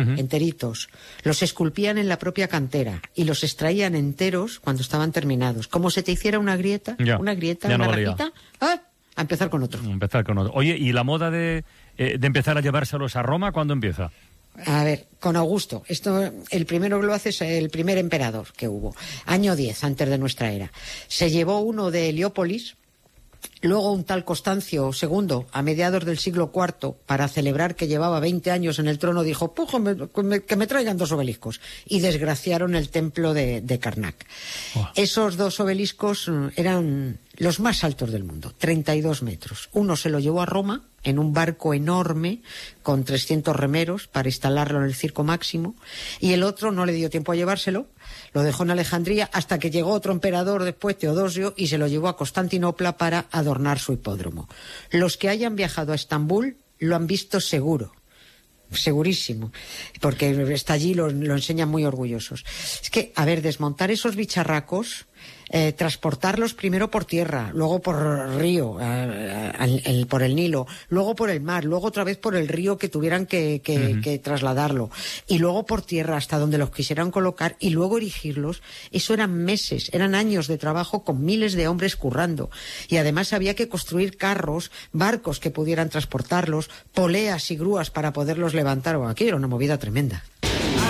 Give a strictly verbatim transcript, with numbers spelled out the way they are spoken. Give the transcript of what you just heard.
uh-huh. enteritos. Los esculpían en la propia cantera y los extraían enteros cuando estaban terminados. Como se te hiciera una grieta, ya, una grieta, ya una no rajita, ¡ah! A empezar con otro. Empezar con otro. Oye, ¿y la moda de, eh, de empezar a llevárselos a Roma, cuándo empieza? A ver, con Augusto. Esto, el primero que lo hace es el primer emperador que hubo. Año diez, antes de nuestra era. Se llevó uno de Heliópolis, luego un tal Constancio segundo, a mediados del siglo cuarto, para celebrar que llevaba veinte años en el trono, dijo, pues que me traigan dos obeliscos. Y desgraciaron el templo de, de Karnak. Oh. Esos dos obeliscos eran los más altos del mundo, treinta y dos metros. Uno se lo llevó a Roma en un barco enorme con trescientos remeros para instalarlo en el Circo Máximo, y el otro no le dio tiempo a llevárselo, lo dejó en Alejandría hasta que llegó otro emperador después, Teodosio, y se lo llevó a Constantinopla para adornar su hipódromo. Los que hayan viajado a Estambul lo han visto seguro. Segurísimo, porque está allí, lo, lo enseñan muy orgullosos. Es que, a ver, desmontar esos bicharracos, eh, transportarlos primero por tierra, luego por río, eh, el, el, por el Nilo, luego por el mar, luego otra vez por el río que tuvieran que, que, uh-huh. que trasladarlo, y luego por tierra hasta donde los quisieran colocar, y luego erigirlos. Eso eran meses, eran años de trabajo con miles de hombres currando. Y además había que construir carros, barcos que pudieran transportarlos, poleas y grúas para poderlos levantar. O aquí era una movida tremenda.